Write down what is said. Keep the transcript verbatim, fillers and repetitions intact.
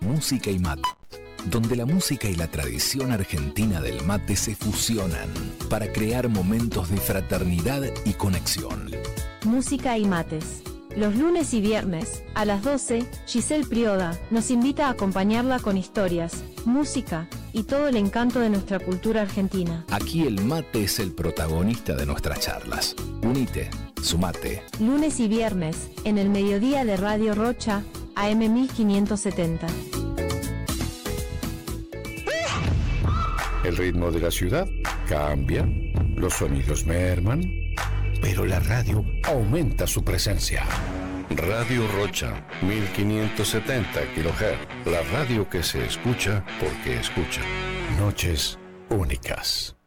Música y Mate, donde la música y la tradición argentina del mate se fusionan para crear momentos de fraternidad y conexión. Música y Mates. Los lunes y viernes, a las doce, Giselle Prioda nos invita a acompañarla con historias, música y todo el encanto de nuestra cultura argentina. Aquí el mate es el protagonista de nuestras charlas. Unite, sumate. Lunes y viernes, en el mediodía de Radio Rocha, A M mil quinientos setenta. El ritmo de la ciudad cambia, los sonidos merman, pero la radio aumenta su presencia. Radio Rocha, mil quinientos setenta kilohertz, la radio que se escucha porque escucha. Noches únicas.